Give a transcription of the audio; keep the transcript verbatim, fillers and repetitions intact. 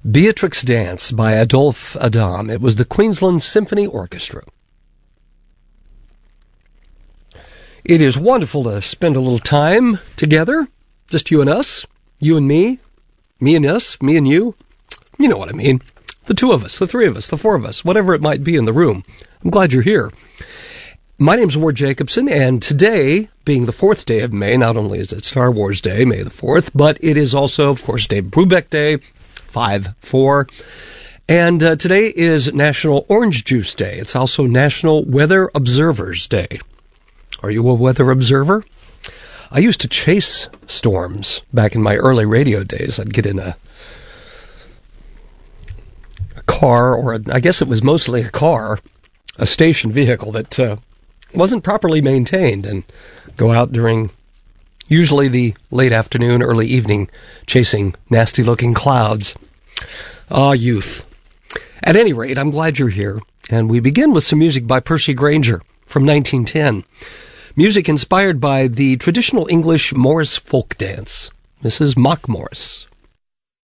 Beatrix Dance by Adolphe Adam. It was the Queensland Symphony Orchestra. It is wonderful to spend a little time together, just you and us, you and me, me and us, me and you. You know what I mean. The two of us, the three of us, the four of us, whatever it might be in the room. I'm glad you're here. My name's Ward Jacobson, and today, being the fourth day of May, not only is it Star Wars Day, May the fourth, but it is also, of course, Dave Brubeck Day, five four. And uh, today is National Orange Juice Day. It's also National Weather Observers Day. Are you a weather observer? I used to chase storms back in my early radio days. I'd get in a, a car, or a, I guess it was mostly a car, a station vehicle that uh, wasn't properly maintained, and go out during usually the late afternoon, early evening, chasing nasty-looking clouds. Ah, youth. At any rate, I'm glad you're here, and we begin with some music by Percy Grainger from nineteen ten. Music inspired by the traditional English Morris folk dance. This is Mock Morris.